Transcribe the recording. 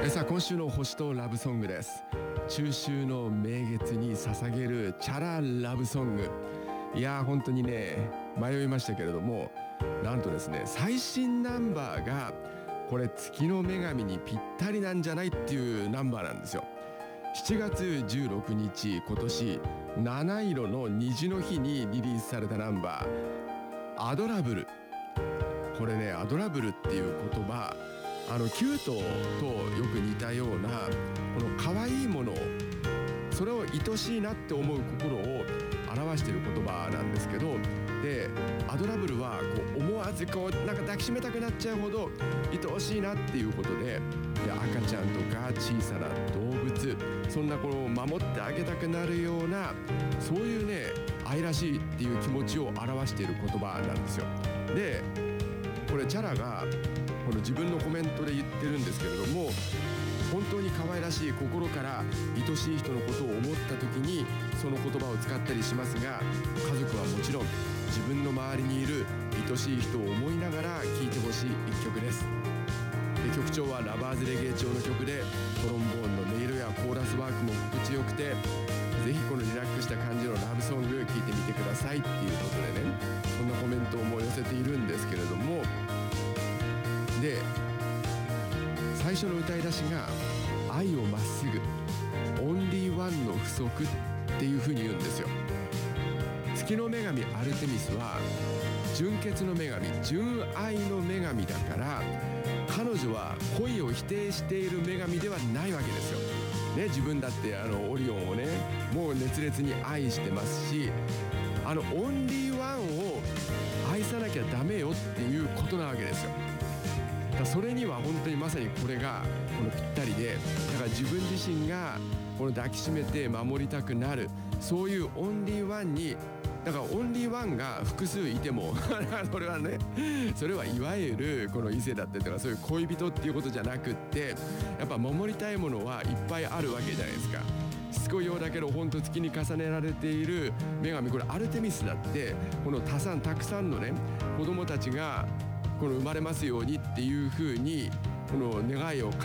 さあ今週の星とラブソングです。中秋の名月に捧げるチャララブソング。いやー本当にね迷いましたけれども、なんとですね最新ナンバーがこれ月の女神にぴったりなんじゃないっていうナンバーなんですよ。7月16日今年七色の虹の日にリリースされたナンバーアドラブル。これねアドラブルっていう言葉、キュートとよく似たようなこの可愛いものを、それを愛しいなって思う心を表している言葉なんですけど、でアドラブルはこう思わずこうなんか抱きしめたくなっちゃうほど愛おしいなっていうことで、赤ちゃんとか小さな動物、そんなこの守ってあげたくなるような、そういうね愛らしいっていう気持ちを表している言葉なんですよ。でこれチャラがこの自分のコメントで言ってるんですけれども、本当に可愛らしい心から愛しい人のことを思った時にその言葉を使ったりしますが、家族はもちろん自分の周りにいる愛しい人を思いながら聴いてほしい一曲です。で曲調はラバーズレゲエ調の曲で、トロンボーンの音色やコーラスワークも心地よくて、ぜひこのリラックスした感じのラブソング聴いてみてくださいっていうことでね、そんなコメントも寄せているんですけれども、で最初の歌い出しが愛をまっすぐオンリーワンの不足っていう風に言うんですよ。月の女神アルテミスは純潔の女神、純愛の女神だから、彼女は恋を否定している女神ではないわけですよね。自分だってオリオンをねもう熱烈に愛してますし、オンリーワンを愛さなきゃダメよっていうことなわけですよ。だからそれには本当にまさにこれがこのぴったりで、だから自分自身がこの抱きしめて守りたくなる、そういうオンリーワンに、だからオンリーワンが複数いてもそれはね、それはいわゆるこの異性だったりとかそういう恋人っていうことじゃなくって、やっぱ守りたいものはいっぱいあるわけじゃないですか。しつこいようだけど本当月に重ねられている女神、これアルテミスだってこのたくさんのね子供たちがこの生まれますようにっていう風にこの願いを